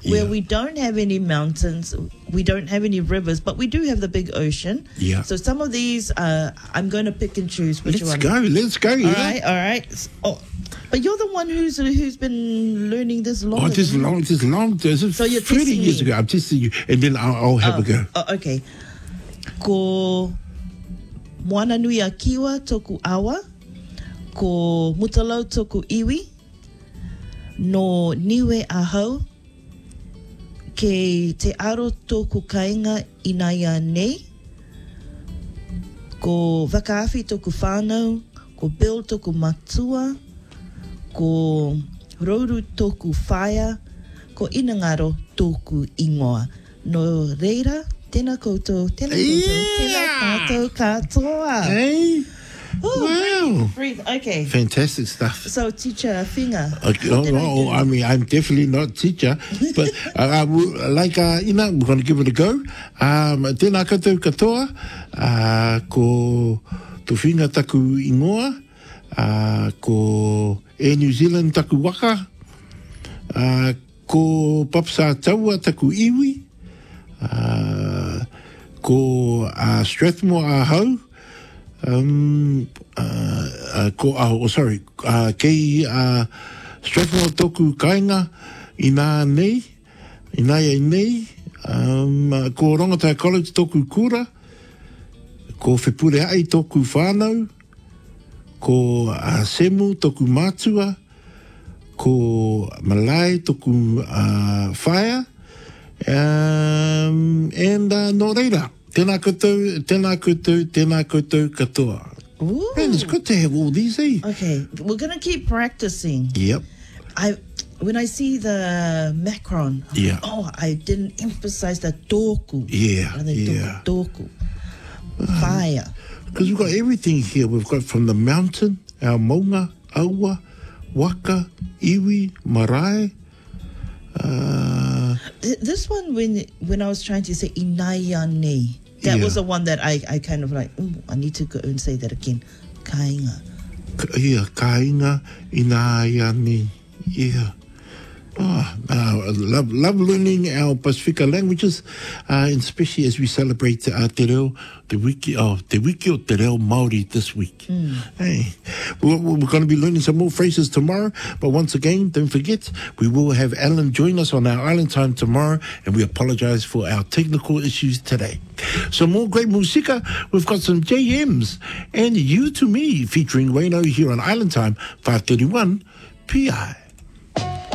where we don't have any mountains, we don't have any rivers, but we do have the big ocean. Yeah. So some of these, I'm going to pick and choose which one. Let's go. All right. Oh, but you're the one who's been learning this long. Oh, this long. So you're 30 years ago. I'm testing you, and then I'll have a go. Okay. Ko moana nui a kiwa toku awa, ko mutalau toku iwi, no niwe a hau, ke te aro toku kainga inaya nei, ko wakaafi toku whānau, ko Bill toku matua, ko Rouru toku whaia, ko Inangaro toku ingoa. No reira, tēnā koutou, tēnā koutou katoa. Hey. Oh, Wow. breathe. Okay. Fantastic stuff. So, teacher Finger. Okay. I mean, I'm definitely not teacher, but we're going to give it a go. Tēnā koutou katoa, ko tu whinga taku ingoa, ko New Zealand taku waka, ko Papsa taua taku iwi, ko Strathmore a hau, kei Strathmore toku kainga ina nei, ko Rongotai College toku kura, ko Whepure ai toku whānau, ko Semu toku mātua, ko Malai toku whaia, and no reira. Tēnā koutou katoa. Ooh. Man, it's good to have all these, eh? Okay, we're going to keep practicing. Yep. When I see the macron, I didn't emphasize the toku. Yeah. Toku. Fire. Because we've got everything here. We've got from the mountain, our maunga, aua, waka, iwi, marae. This one, when I was trying to say inaya nei, that was the one that I kind of like, I need to go and say that again. Kainga. Kainga, inaya nei. Yeah. I love learning our Pasifika languages, and especially as we celebrate Te Reo, Te Wiki o Te Reo Māori this week. Hey, we're going to be learning some more phrases tomorrow, but once again, don't forget, we will have Alan join us on our Island Time tomorrow, and we apologize for our technical issues today. Some more great musika. We've got some JMs and You to Me featuring Wayno here on Island Time, 5:31 PI.